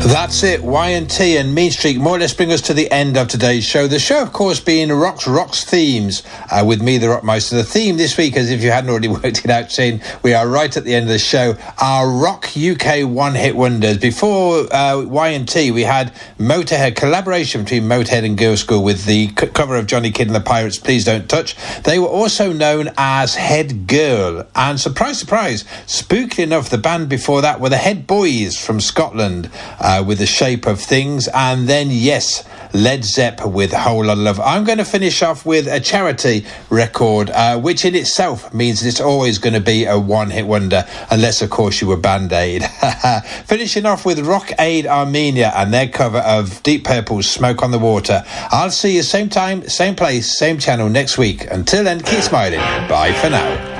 That's it. Y&T and Mean Streak more or less bring us to the end of today's show. The show, of course, being Rock's Themes, with me, the Rockmeister. The theme this week, as if you hadn't already worked it out, saying we are right at the end of the show, our Rock UK one-hit wonders. Before Y&T, we had Motorhead, collaboration between Motorhead and Girl School with the cover of Johnny Kidd and the Pirates, Please Don't Touch. They were also known as Head Girl. And surprise, surprise, spooky enough, the band before that were the Head Boys from Scotland, with The Shape of Things, and then yes, Led Zepp with Whole Lot of Love. I'm going to finish off with a charity record, which in itself means it's always going to be a one-hit wonder, unless of course you were Band-Aid. Finishing off with Rock Aid Armenia and their cover of Deep Purple's Smoke on the Water. I'll see you same time, same place, same channel next week. Until then, keep smiling. Bye for now.